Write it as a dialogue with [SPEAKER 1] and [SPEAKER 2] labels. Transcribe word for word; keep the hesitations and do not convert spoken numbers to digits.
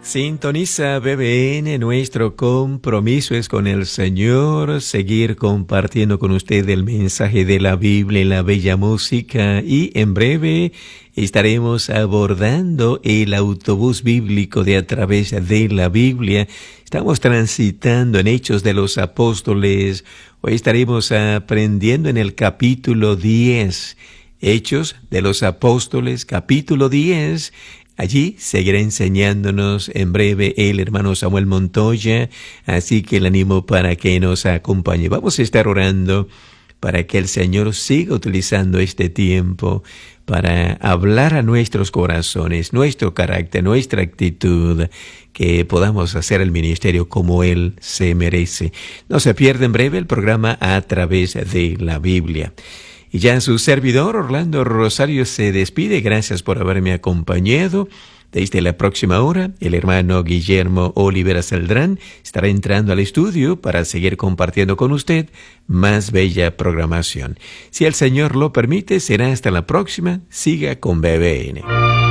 [SPEAKER 1] Sintoniza B B N, nuestro compromiso es con el Señor, seguir compartiendo con usted el mensaje de la Biblia y la bella música, y en breve estaremos abordando el autobús bíblico de A Través de la Biblia. Estamos transitando en Hechos de los Apóstoles. Hoy estaremos aprendiendo en el capítulo diez. Hechos de los Apóstoles, capítulo diez. Allí seguirá enseñándonos en breve el hermano Samuel Montoya, así que le animo para que nos acompañe. Vamos a estar orando para que el Señor siga utilizando este tiempo para hablar a nuestros corazones, nuestro carácter, nuestra actitud, que podamos hacer el ministerio como Él se merece. No se pierda en breve el programa A Través de la Biblia. Y ya su servidor, Orlando Rosario, se despide. Gracias por haberme acompañado. Desde la próxima hora, el hermano Guillermo Olivera Celdrán estará entrando al estudio para seguir compartiendo con usted más bella programación. Si el Señor lo permite, será hasta la próxima. Siga con B B N.